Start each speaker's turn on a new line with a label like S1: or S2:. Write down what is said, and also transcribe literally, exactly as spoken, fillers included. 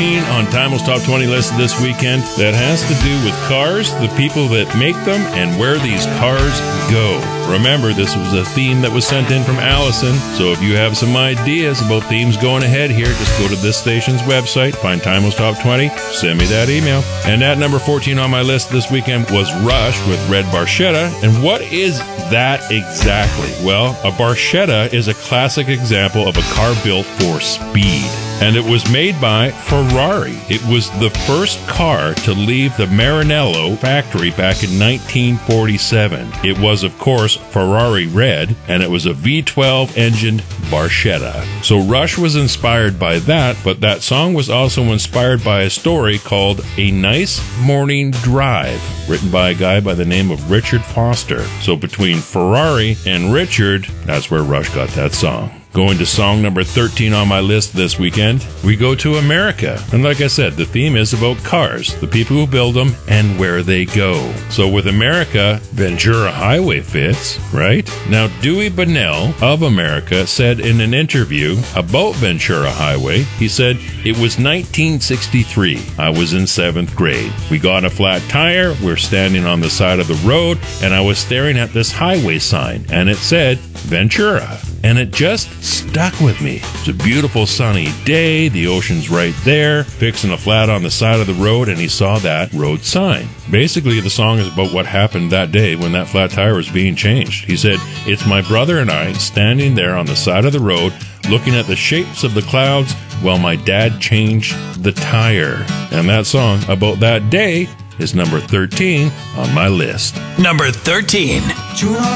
S1: fourteen on Timeless Top twenty list this weekend that has to do with cars, the people that make them, and where these cars go. Remember, this was a theme that was sent in from Allison, so if you have some ideas about themes going ahead here, just go to this station's website, find Timeless Top twenty, send me that email. And at number fourteen on my list this weekend was Rush with Red Barchetta. And what is that exactly? Well, a Barchetta is a classic example of a car built for speed. And it was made by Ferrari. It was the first car to leave the Maranello factory back in nineteen forty-seven. It was, of course, Ferrari Red, and it was a V twelve engined Barchetta. So Rush was inspired by that, but that song was also inspired by a story called A Nice Morning Drive, written by a guy by the name of Richard Foster. So between Ferrari and Richard, that's where Rush got that song. Going to song number thirteen on my list this weekend, we go to America. And like I said, the theme is about cars, the people who build them, and where they go. So with America, Ventura Highway fits, right? Now, Dewey Bunnell of America said in an interview about Ventura Highway, he said, "It was nineteen sixty-three. I was in seventh grade. We got a flat tire, we're standing on the side of the road, and I was staring at this highway sign, and it said, Ventura. And it just stuck with me. It's a beautiful sunny day, the ocean's right there, fixing a flat on the side of the road, and he saw that road sign." Basically, the song is about what happened that day when that flat tire was being changed. He said, "It's my brother and I standing there on the side of the road, looking at the shapes of the clouds while my dad changed the tire." And that song about that day is number thirteen on my list.
S2: Number thirteen.